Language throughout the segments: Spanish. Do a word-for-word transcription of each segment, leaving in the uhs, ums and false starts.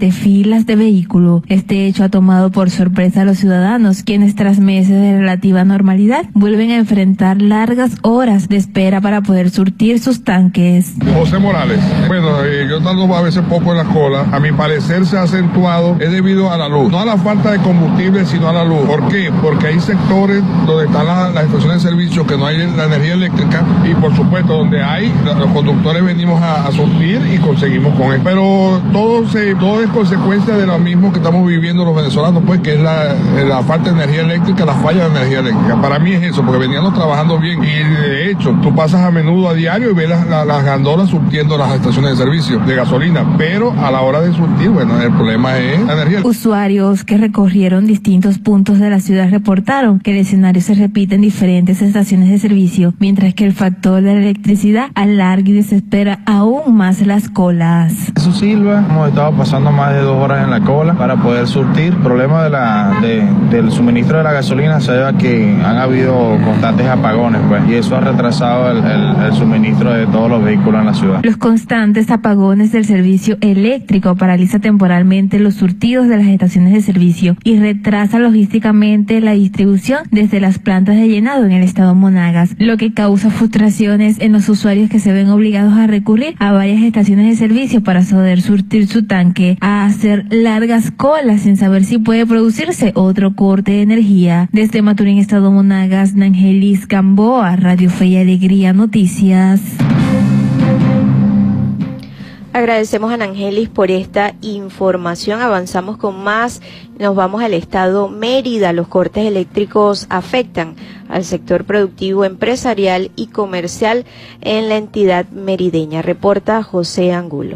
de filas de vehículos. Este hecho ha tomado por sorpresa a los ciudadanos, quienes tras meses de relativa normalidad vuelven a enfrentar largas horas de espera para poder surtir sus tanques. José Morales. Bueno, eh, yo tardo a veces poco en la cola. A mi parecer se ha acentuado es debido a la luz. No a la falta de combustible, sino a la luz. ¿Por qué? Porque hay sectores donde están las, las estaciones de servicio que no hay la energía eléctrica y por supuesto donde hay, los conductores venimos a, a surtir y conseguimos con él. Pero todo, se, todo es consecuencia de lo mismo que estamos viviendo los venezolanos, pues que es la, la falta de energía eléctrica, la falla de energía eléctrica. Para mí es eso, porque veníamos trabajando bien y de hecho tú pasas a menudo a diario y ves las, las, las gandolas surtiendo las estaciones de servicio de gasolina, pero a la hora de surtir, bueno, el problema es la energía. Usuarios que recorrieron distintos puntos de la ciudad reportaron que el escenario se repite en diferentes estaciones de servicio, mientras que el factor de la electricidad alarga y desespera aún más las colas. Jesús Silva, hemos estado pasando más de dos horas en la cola para poder surtir. El problema de la, de, del suministro de la gasolina se debe a que han habido constantes apagones, pues, y eso ha retrasado el, el, el suministro de todos los vehículos en la ciudad. Los constantes apagones del servicio eléctrico paraliza temporalmente los surtidos de las estaciones de servicio y retrasa logísticamente la distribución desde las plantas de llenado en el estado Monagas, lo que causa frustraciones en los usuarios que se ven obligados a recurrir a varias estaciones de servicio para poder surtir su tanque, a hacer largas colas sin saber si puede producirse otro corte de energía. Desde Maturín, estado Monagas, Nangelis Gamboa, Radio Fe y Alegría Noticias. Agradecemos a Nangelis por esta información. Avanzamos con más. Nos vamos al estado Mérida. Los cortes eléctricos afectan al sector productivo, empresarial y comercial en la entidad merideña. Reporta José Angulo.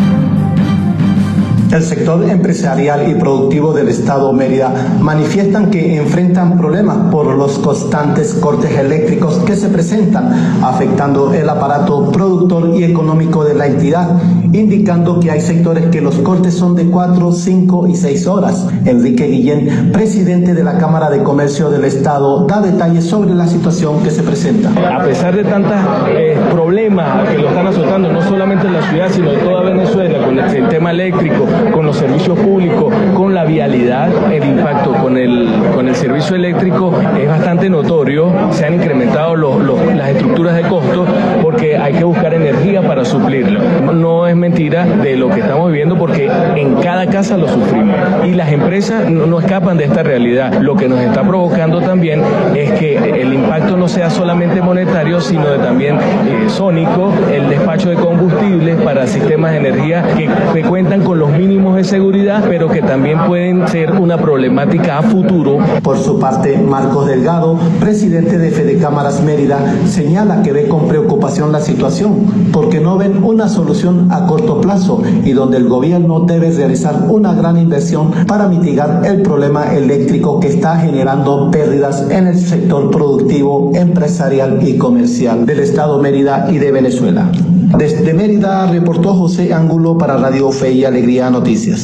El sector empresarial y productivo del estado Mérida manifiestan que enfrentan problemas por los constantes cortes eléctricos que se presentan, afectando el aparato productor y económico de la entidad, indicando que hay sectores que los cortes son de cuatro, cinco y seis horas. Enrique Guillén, presidente de la Cámara de Comercio del estado, da detalles sobre la situación que se presenta. A pesar de tantos eh, problemas que lo están azotando, no solamente en la ciudad, sino en toda Venezuela, con el sistema eléctrico, con los servicios públicos, con la vialidad, el impacto con el, con el servicio eléctrico es bastante notorio. Se han incrementado los, los, las estructuras de costo porque hay que buscar energía para suplirlo. No es mentira de lo que estamos viviendo porque en cada casa lo sufrimos y las empresas no, no escapan de esta realidad. Lo que nos está provocando también es que el impacto no sea solamente monetario, sino de también eh, sónico, el despacho de combustibles para sistemas de energía que, que cuentan con los mínimos de seguridad, pero que también pueden ser una problemática a futuro. Por su parte, Marcos Delgado, presidente de Fede Cámaras Mérida, señala que ve con preocupación la situación, porque no ven una solución a corto plazo y donde el gobierno debe realizar una gran inversión para mitigar el problema eléctrico que está generando pérdidas en el sector productivo, empresarial y comercial del estado Mérida y de Venezuela. Desde Mérida reportó José Angulo para Radio Fe y Alegría Noticias.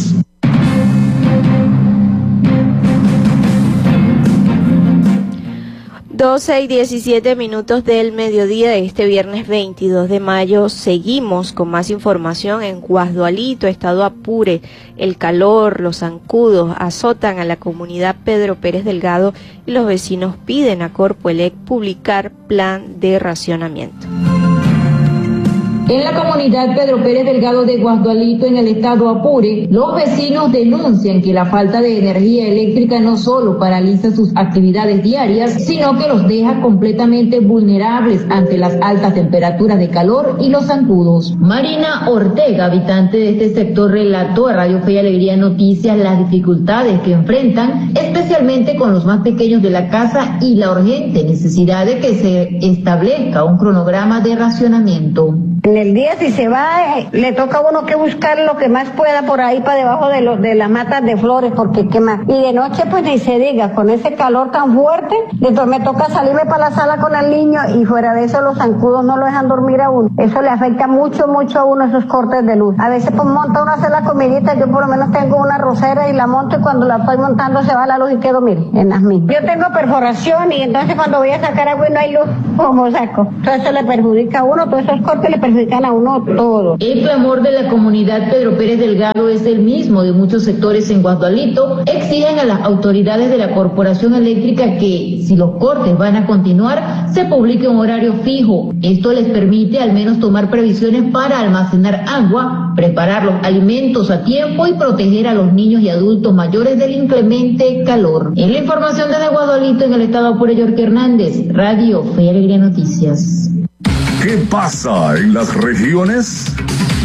doce y diecisiete minutos del mediodía de este viernes veintidós de mayo. Seguimos con más información en Guasdualito, estado Apure. El calor, los zancudos azotan a la comunidad Pedro Pérez Delgado y los vecinos piden a Corpoelec publicar plan de racionamiento. En la comunidad Pedro Pérez Delgado de Guasdualito, en el estado Apure, los vecinos denuncian que la falta de energía eléctrica no solo paraliza sus actividades diarias, sino que los deja completamente vulnerables ante las altas temperaturas de calor y los zancudos. Marina Ortega, habitante de este sector, relató a Radio Fe y Alegría Noticias las dificultades que enfrentan, especialmente con los más pequeños de la casa y la urgente necesidad de que se establezca un cronograma de racionamiento. En el día si se va, eh, le toca a uno que buscar lo que más pueda por ahí para debajo de los de las matas de flores porque quema. Y de noche pues ni se diga, con ese calor tan fuerte, entonces me toca salirme para la sala con el niño y fuera de eso los zancudos no lo dejan dormir a uno. Eso le afecta mucho, mucho a uno esos cortes de luz. A veces pues monta uno a hacer la comidita, yo por lo menos tengo una rosera y la monto y cuando la estoy montando se va la luz y quedo, mire, en las mismas. Yo tengo perforación y entonces cuando voy a sacar agua y no hay luz, ¿cómo saco? Entonces eso le perjudica a uno, todos esos cortes le perjudican perjudican a uno todo. El clamor de la comunidad Pedro Pérez Delgado es el mismo de muchos sectores en Guasdualito. Exigen a las autoridades de la Corporación Eléctrica que, si los cortes van a continuar, se publique un horario fijo. Esto les permite al menos tomar previsiones para almacenar agua, preparar los alimentos a tiempo y proteger a los niños y adultos mayores del inclemente calor. En la información desde Guasdualito, en el estado Apure, Yorke Hernández, Radio Fe y Alegría Noticias. ¿Qué pasa en las regiones?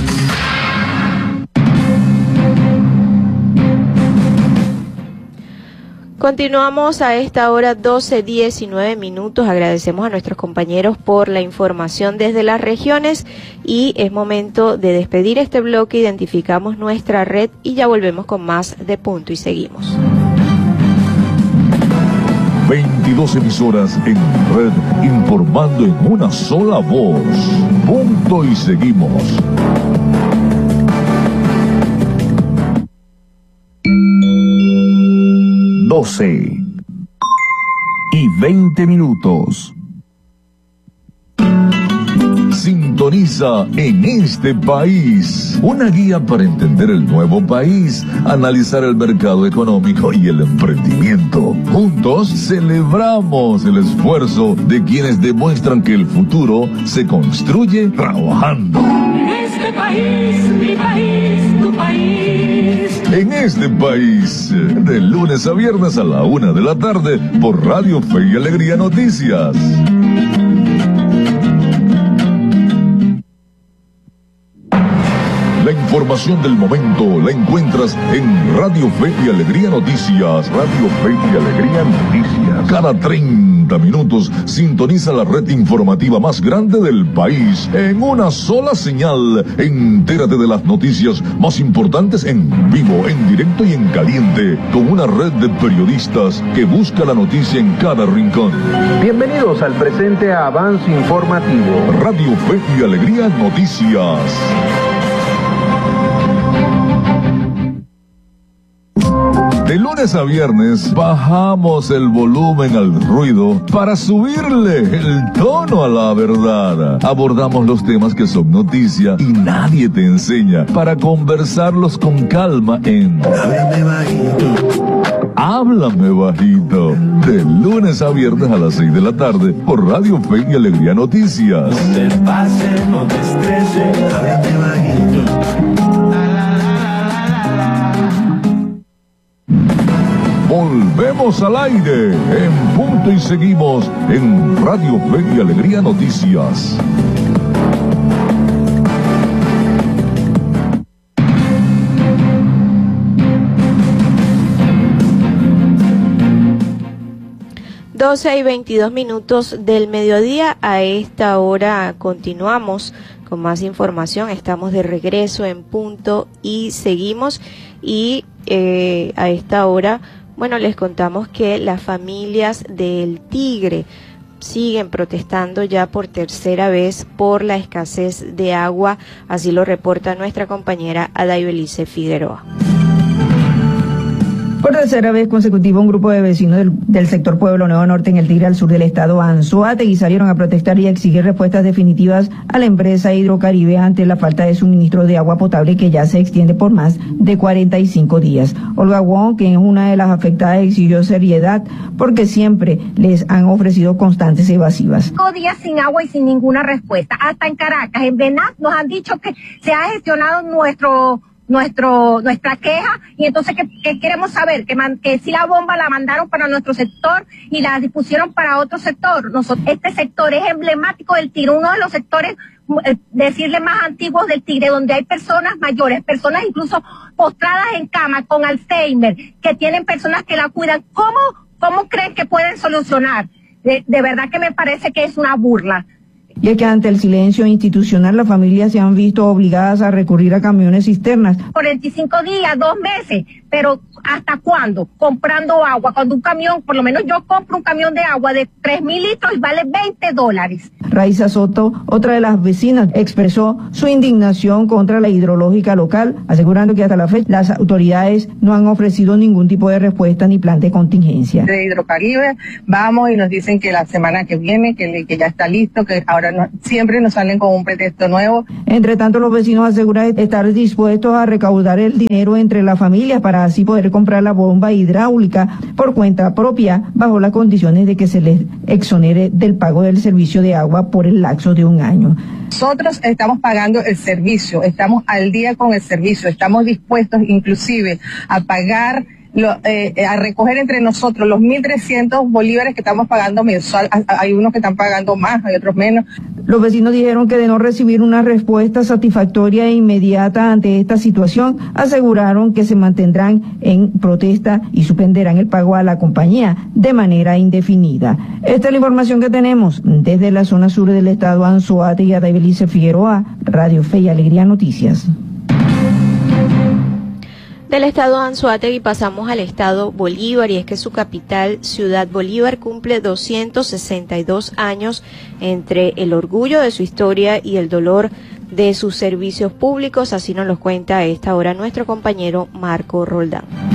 Continuamos a esta hora doce diecinueve minutos. Agradecemos a nuestros compañeros por la información desde las regiones y es momento de despedir este bloque. Identificamos nuestra red y ya volvemos con más de Punto y Seguimos. veintidós emisoras en red informando en una sola voz. Punto y Seguimos. doce y veinte minutos. Sintoniza En este País, una guía para entender el nuevo país, analizar el mercado económico y el emprendimiento. Juntos celebramos el esfuerzo de quienes demuestran que el futuro se construye trabajando. En este país, mi país, tu país. En este país, de lunes a viernes a la una de la tarde, por Radio Fe y Alegría Noticias. La información del momento la encuentras en Radio Fe y Alegría Noticias. Radio Fe y Alegría Noticias. Cada treinta minutos sintoniza la red informativa más grande del país en una sola señal. Entérate de las noticias más importantes en vivo, en directo y en caliente, con una red de periodistas que busca la noticia en cada rincón. Bienvenidos al presente avance informativo. Radio Fe y Alegría Noticias. De lunes a viernes bajamos el volumen al ruido para subirle el tono a la verdad. Abordamos los temas que son noticia y nadie te enseña para conversarlos con calma en Háblame Bajito. Háblame Bajito. De lunes a viernes a las seis de la tarde por Radio Fe y Alegría Noticias. No te pases, no te estreses, háblame bajito. Volvemos al aire en Punto y Seguimos en Radio Fe y Alegría Noticias. doce y veintidós minutos del mediodía. A esta hora continuamos con más información. Estamos de regreso en Punto y Seguimos y eh, a esta hora, bueno, les contamos que las familias del Tigre siguen protestando ya por tercera vez por la escasez de agua, así lo reporta nuestra compañera Adaibelice Figueroa. Por tercera vez consecutiva, un grupo de vecinos del, del sector Pueblo Nuevo Norte en el Tigre, al sur del estado Anzoátegui, salieron a protestar y a exigir respuestas definitivas a la empresa Hidrocaribe ante la falta de suministro de agua potable que ya se extiende por más de cuarenta y cinco días. Olga Wong, que es una de las afectadas, exigió seriedad porque siempre les han ofrecido constantes evasivas. Cinco días sin agua y sin ninguna respuesta. Hasta en Caracas, en Benat, nos han dicho que se ha gestionado nuestro... nuestro nuestra queja y entonces que, que queremos saber que, man, que si la bomba la mandaron para nuestro sector y la dispusieron para otro sector. Nosotros, este sector es emblemático del Tigre, uno de los sectores, eh, decirle, más antiguos del Tigre, donde hay personas mayores, personas incluso postradas en cama con Alzheimer, que tienen personas que la cuidan. ¿Cómo, cómo creen que pueden solucionar? De, de verdad que me parece que es una burla. Y es que ante el silencio institucional las familias se han visto obligadas a recurrir a camiones cisternas. cuarenta y cinco días, dos meses, pero ¿hasta cuándo? Comprando agua, cuando un camión, por lo menos yo compro un camión de agua de tres mil litros y vale veinte dólares. Raiza Soto, otra de las vecinas, expresó su indignación contra la hidrológica local, asegurando que hasta la fecha las autoridades no han ofrecido ningún tipo de respuesta ni plan de contingencia. De Hidrocaribe vamos y nos dicen que la semana que viene, que, que ya está listo, que ahora no, siempre nos salen con un pretexto nuevo. Entre tanto, los vecinos aseguran estar dispuestos a recaudar el dinero entre las familias para así poder comprar la bomba hidráulica por cuenta propia, bajo las condiciones de que se les exonere del pago del servicio de agua por el lapso de un año. Nosotros estamos pagando el servicio, estamos al día con el servicio, estamos dispuestos inclusive a pagar, lo, eh, a recoger entre nosotros los mil trescientos bolívares que estamos pagando mensual. Hay unos que están pagando más, hay otros menos. Los vecinos dijeron que de no recibir una respuesta satisfactoria e inmediata ante esta situación, aseguraron que se mantendrán en protesta y suspenderán el pago a la compañía de manera indefinida. Esta es la información que tenemos desde la zona sur del estado Anzoátegui. Daibelice Figueroa, Radio Fe y Alegría Noticias. Del estado Anzoátegui pasamos al estado Bolívar, y es que su capital, Ciudad Bolívar, cumple doscientos sesenta y dos años, entre el orgullo de su historia y el dolor de sus servicios públicos. Así nos lo cuenta a esta hora nuestro compañero Marco Roldán.